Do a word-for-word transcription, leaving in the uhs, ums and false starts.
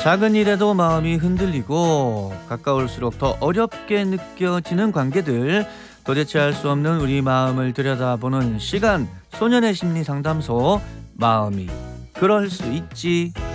작은 일에도 마음이 흔들리고 가까울수록 더 어렵게 느껴지는 관계들, 도대체 알 수 없는 우리 마음을 들여다보는 시간, 소년의 심리 상담소. 마음이 그럴 수 있지.